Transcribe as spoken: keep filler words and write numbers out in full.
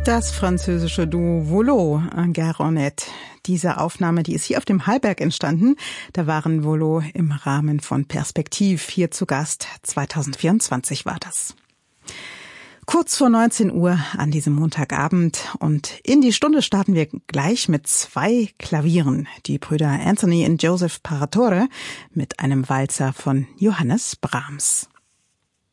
Das französische Duo Volo, Garonette. Diese Aufnahme, die ist hier auf dem Hallberg entstanden. Da waren Volo im Rahmen von Perspektiv hier zu Gast. zwanzig vierundzwanzig war das. Kurz vor neunzehn Uhr an diesem Montagabend und in die Stunde starten wir gleich mit zwei Klavieren. Die Brüder Anthony und Joseph Paratore mit einem Walzer von Johannes Brahms.